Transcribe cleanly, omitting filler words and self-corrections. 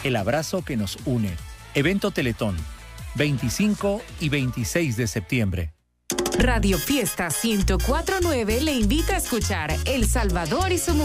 El abrazo que nos une. Evento Teletón, 25 y 26 de septiembre. Radio Fiesta 104.9 le invita a escuchar El Salvador y su